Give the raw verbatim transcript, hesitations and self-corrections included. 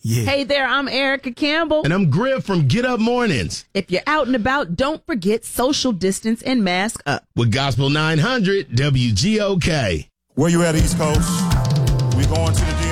Yeah. Hey there, I'm Erica Campbell. And I'm Griff from Get Up Mornings. If you're out and about, don't forget social distance and mask up. With Gospel nine hundred W G O K. Where you at, East Coast? We going to the